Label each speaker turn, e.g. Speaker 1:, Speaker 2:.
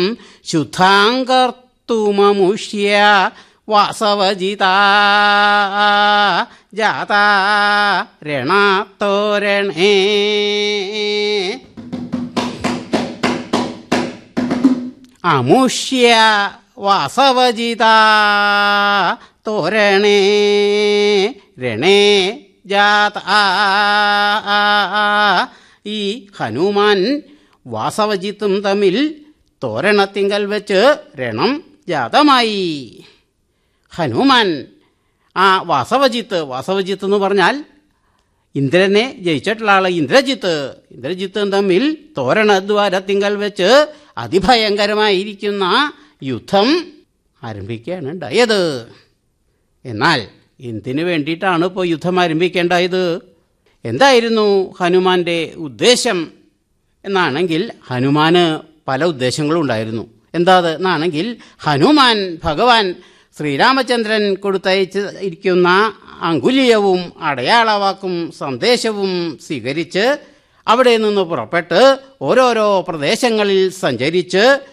Speaker 1: ശുദ്ധാങ്കർത്തുമമുഷ്യ വാസവജിതാ ജാതാ രണത്തോരണേ. അമുഷ്യ വാസവജിതാ തോരണേ രണേ ജാതാ. ഈ ഹനുമാൻ വാസവജിത്തും തമ്മിൽ തോരണത്തിങ്കൽ വെച്ച് രണം ജാതമായി. ഹനുമാൻ ആ വാസവജിത്ത് എന്ന് പറഞ്ഞാൽ ഇന്ദ്രനെ ജയിച്ചിട്ടുള്ള ആള് ഇന്ദ്രജിത്തും തമ്മിൽ തോരണദ്വാരത്തിങ്കൽ വെച്ച് അതിഭയങ്കരമായിരിക്കുന്ന യുദ്ധം ആരംഭിക്കുകയാണ് ഉണ്ടായത്. എന്നാൽ എന്തിനു വേണ്ടിയിട്ടാണ് ഇപ്പോൾ യുദ്ധം ആരംഭിക്കേണ്ടായത്? എന്തായിരുന്നു ഹനുമാന്റെ ഉദ്ദേശം എന്നാണെങ്കിൽ, ഹനുമാന് പല ഉദ്ദേശങ്ങളും ഉണ്ടായിരുന്നു. എന്താണെന്നാണെങ്കിൽ, ഹനുമാൻ ഭഗവാൻ ശ്രീരാമചന്ദ്രൻ കൊടുത്തയച്ചിരിക്കുന്ന അങ്കുലീയവും അടയാളവാക്കും സന്ദേശവും സ്വീകരിച്ച് അവിടെ നിന്ന് പുറപ്പെട്ട് ഓരോരോ പ്രദേശങ്ങളിൽ സഞ്ചരിച്ച്